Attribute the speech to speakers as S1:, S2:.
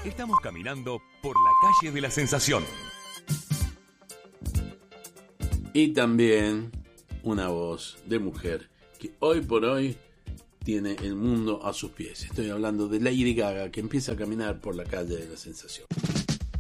S1: Estamos caminando por la calle de la sensación.
S2: Y también una voz de mujer que hoy por hoy tiene el mundo a sus pies. Estoy hablando de Lady Gaga, que empieza a caminar por la calle de la sensación.